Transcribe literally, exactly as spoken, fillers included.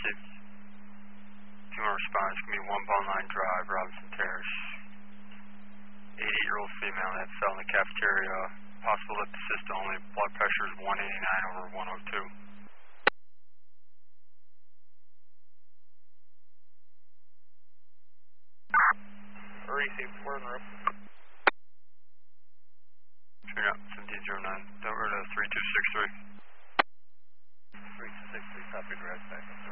received. If you want to respond, it's going to be one Ball nine Drive, Robinson Terrace. eighty-year-old female that fell in the cafeteria. Possible lip assist only. Blood pressure is one eighty-nine over one oh two. Received, we're in room. Turn up, seventeen oh nine. Over to three two six three. three two six three, copy, direct back.